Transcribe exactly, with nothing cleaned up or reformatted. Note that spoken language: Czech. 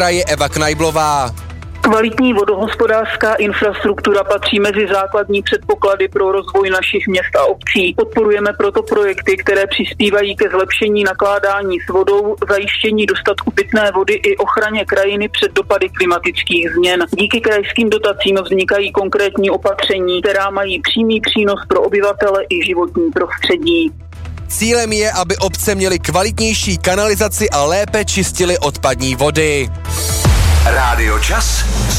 je Eva Knajblová. Kvalitní vodohospodářská infrastruktura patří mezi základní předpoklady pro rozvoj našich měst a obcí. Podporujeme proto projekty, které přispívají ke zlepšení nakládání s vodou, zajištění dostatku pitné vody i ochraně krajiny před dopady klimatických změn. Díky krajským dotacím vznikají konkrétní opatření, která mají přímý přínos pro obyvatele i životní prostředí. Cílem je, aby obce měly kvalitnější kanalizaci a lépe čistily odpadní vody. Rádio Čas